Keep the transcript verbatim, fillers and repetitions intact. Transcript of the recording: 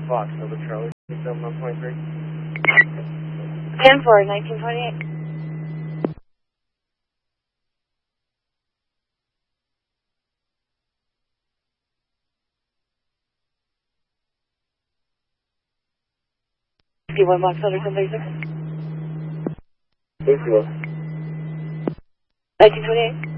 Fox, Silver Charlie, seven one twenty-three. ten four, nineteen twenty-eight. fifty-one Box Henderson Laser. Thank you. nineteen twenty-eight.